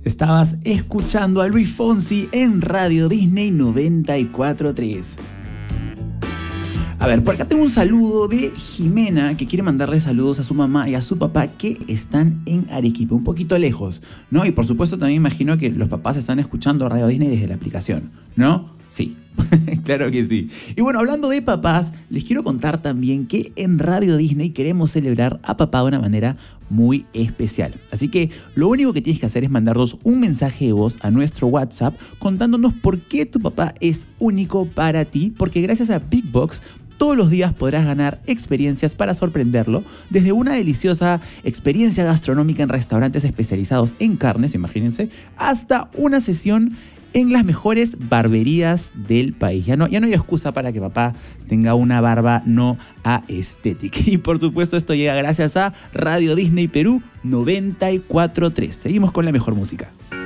Estabas escuchando a Luis Fonsi en Radio Disney 94.3. A ver, por acá tengo un saludo de Jimena que quiere mandarle saludos a su mamá y a su papá que están en Arequipa, un poquito lejos, ¿no? Y por supuesto también imagino que los papás están escuchando Radio Disney desde la aplicación, ¿no? Sí, claro que sí. Y bueno, hablando de papás, les quiero contar también que en Radio Disney queremos celebrar a papá de una manera muy especial. Así que lo único que tienes que hacer es mandarnos un mensaje de voz a nuestro WhatsApp contándonos por qué tu papá es único para ti, porque gracias a Big Box todos los días podrás ganar experiencias para sorprenderlo, desde una deliciosa experiencia gastronómica en restaurantes especializados en carnes, imagínense, hasta una sesión en las mejores barberías del país. Ya no hay excusa para que papá tenga una barba no aesthetic. Y por supuesto esto llega gracias a Radio Disney Perú 94.3. Seguimos con la mejor música.